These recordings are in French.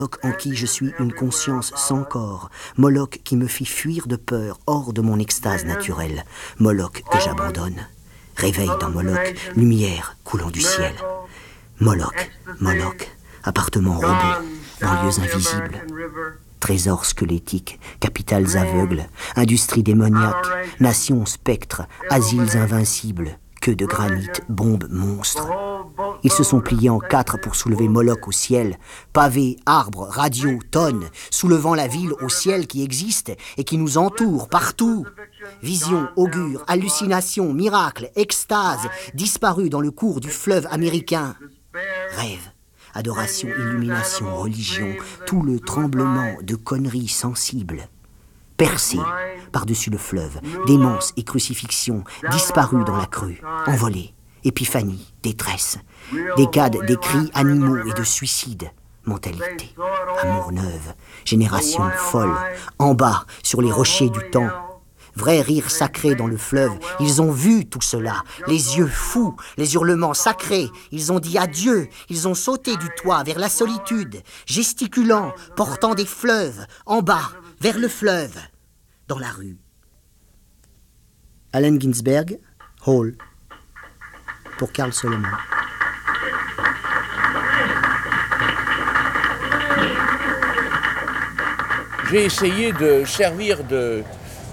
en qui je suis une conscience sans corps, Moloch qui me fit fuir de peur hors de mon extase naturelle, Moloch que j'abandonne. Réveil dans Moloch, lumière coulant du ciel. Moloch, Moloch, appartements robots, banlieues invisibles, trésors squelettiques, capitales aveugles, industries démoniaques, nations spectres, asiles invincibles, queues de granit, bombes monstres. Ils se sont pliés en 4 pour soulever Moloch au ciel. Pavés, arbres, radios, tonnes, soulevant la ville au ciel qui existe et qui nous entoure partout. Visions, augures, hallucinations, miracles, extases, disparus dans le cours du fleuve américain. Rêve, adoration, illumination, religion, tout le tremblement de conneries sensibles. Percés par-dessus le fleuve, démence et crucifixion, disparus dans la crue, envolés. Épiphanie, détresse, décade des cris animaux et de suicide, mentalité, amour neuve, génération folle, en bas, sur les rochers du temps, vrai rire sacré dans le fleuve, ils ont vu tout cela, les yeux fous, les hurlements sacrés, ils ont dit adieu, ils ont sauté du toit vers la solitude, gesticulant, portant des fleuves, en bas, vers le fleuve, dans la rue. Allen Ginsberg, Hall. Pour Carl Solomon. J'ai essayé de servir de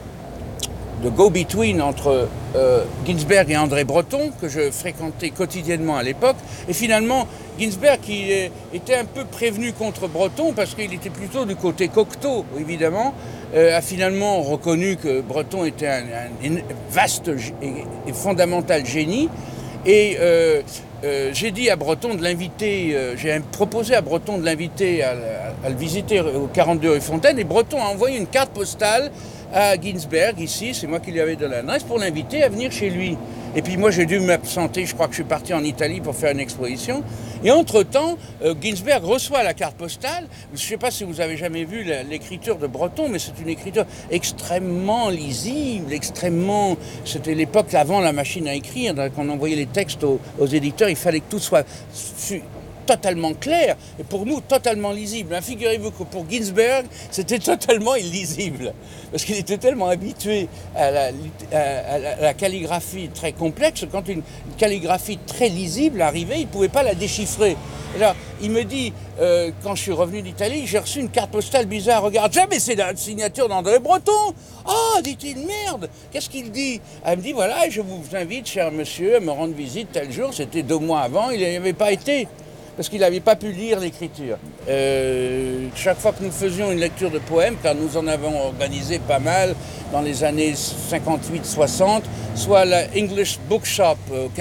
go-between entre Ginsberg et André Breton, que je fréquentais quotidiennement à l'époque. Et finalement, Ginsberg, qui était un peu prévenu contre Breton, parce qu'il était plutôt du côté Cocteau, évidemment, a finalement reconnu que Breton était un vaste et fondamental génie. Et j'ai dit à Breton de l'inviter, j'ai proposé à Breton de l'inviter à le visiter au 42 rue Fontaine, et Breton a envoyé une carte postale à Ginsberg, ici, c'est moi qui lui avais donné l'adresse, pour l'inviter à venir chez lui. Et puis moi j'ai dû m'absenter, je crois que je suis parti en Italie pour faire une exposition. Et entre-temps, Ginsberg reçoit la carte postale. Je ne sais pas si vous avez jamais vu l'écriture de Breton, mais c'est une écriture extrêmement lisible, extrêmement... C'était l'époque avant la machine à écrire, quand on envoyait les textes aux éditeurs, il fallait que tout soit totalement clair, et pour nous, totalement lisible. Mais figurez-vous que pour Ginsberg, c'était totalement illisible, parce qu'il était tellement habitué à la calligraphie très complexe, quand une calligraphie très lisible arrivait, il ne pouvait pas la déchiffrer. Alors, il me dit, quand je suis revenu d'Italie, j'ai reçu une carte postale bizarre, regarde, mais c'est la signature d'André Breton. Oh, dit-il, merde, qu'est-ce qu'il dit? Elle me dit, voilà, je vous invite, cher monsieur, à me rendre visite tel jour, c'était 2 mois avant, il n'y avait pas été. Parce qu'il n'avait pas pu lire l'écriture. Chaque fois que nous faisions une lecture de poèmes, car nous en avons organisé pas mal dans les années 58-60, soit la English Bookshop,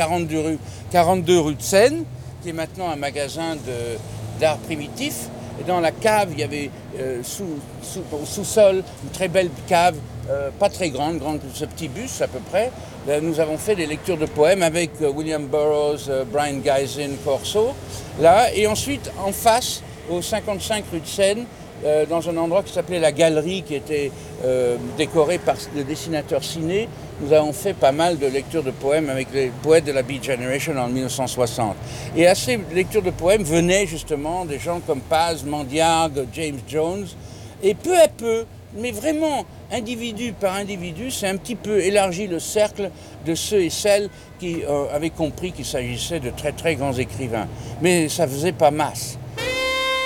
42 rue de Seine, qui est maintenant un magasin d'art primitif. Et dans la cave, il y avait au sous-sol une très belle cave, pas très grande que ce petit bus à peu près. Nous avons fait des lectures de poèmes avec William Burroughs, Brian Gysin, Corso. Là, et ensuite, en face, au 55 rue de Seine, dans un endroit qui s'appelait la Galerie, qui était décoré par le dessinateur Ciné, nous avons fait pas mal de lectures de poèmes avec les poètes de la Beat Generation en 1960. Et à ces lectures de poèmes venaient justement des gens comme Paz, Mandiargue, James Jones. Et peu à peu, mais vraiment individu par individu, c'est un petit peu élargi le cercle de ceux et celles qui avaient compris qu'il s'agissait de très très grands écrivains. Mais ça faisait pas masse.